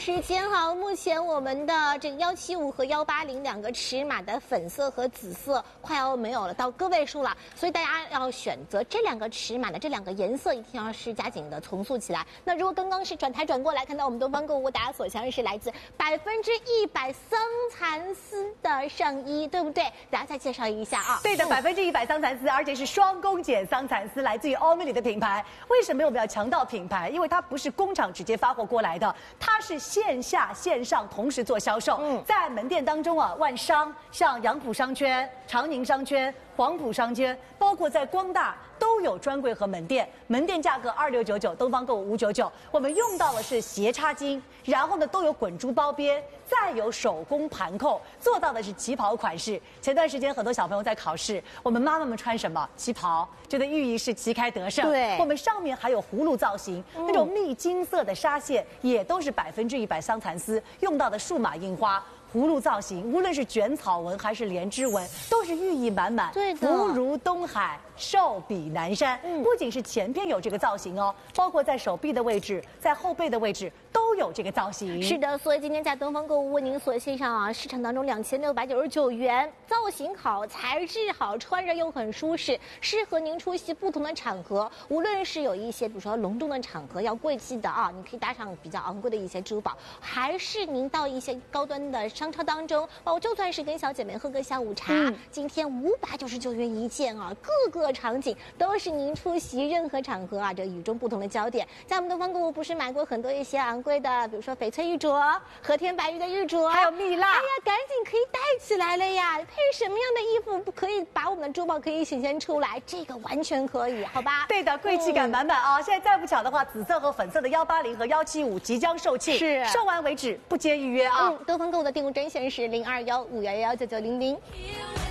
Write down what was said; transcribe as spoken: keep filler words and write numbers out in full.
时间哈，目前我们的这个幺七五和幺八零两个尺码的粉色和紫色快要没有了，到个位数了，所以大家要选择这两个尺码的这两个颜色，一定要是加紧的重塑起来。那如果刚刚是转台转过来，看到我们东方购物，大家所想的是来自百分之一百桑蚕丝的上衣，对不对？大家再介绍一下啊。 对的，百分之一百桑蚕丝，而且是双工剪桑蚕丝，来自于欧美里的品牌。为什么我们要强调品牌？因为它不是工厂直接发货过来的，它是线下线上同时做销售。嗯，在门店当中啊，万商、像杨浦商圈、长宁商圈、黄埔商圈，包括在光大都有专柜和门店，门店价格二六九九，东方购物五九九。我们用到的是斜插金，然后呢都有滚珠包边，再有手工盘扣，做到的是旗袍款式。前段时间很多小朋友在考试，我们妈妈们穿什么旗袍，觉得寓意是旗开得胜。 对， 我们上面还有葫芦造型，嗯、那种蜜金色的纱线也都是百分之一百桑蚕丝，用到的数码印花。葫芦造型，无论是卷草纹还是莲枝纹，都是寓意满满。 对的， 福如东海，寿比南山。嗯，不仅是前边有这个造型哦，包括在手臂的位置，在后背的位置都有这个造型。 是的，所以今天在东方购物为您所献上啊，市场当中两千六百九十九元，造型好，材质好，穿着又很舒适，适合您出席不同的场合。无论是有一些比如说隆重的场合要贵气的啊，你可以搭上比较昂贵的一些珠宝，还是您到一些高端的商超当中哦，就算是跟小姐妹喝个下午茶，嗯、今天五百九十九元一件啊，各个场景都是您出席任何场合啊，这与众不同的焦点。在我们东方购物不是买过很多一些昂贵的，比如说翡翠玉镯、和田白玉的玉镯， 还有蜜蜡。 哎呀，赶紧可以戴起来了呀！配什么样的衣服不可以把我们的珠宝可以显现出来？这个完全可以，好吧？ 对的，贵气感满满啊！嗯、现在再不巧的话，紫色和粉色的幺八零和幺七五即将售罄， 是售完为止，不接预约啊！ 嗯，东方购物的订物专线是零二幺五幺幺九九零零。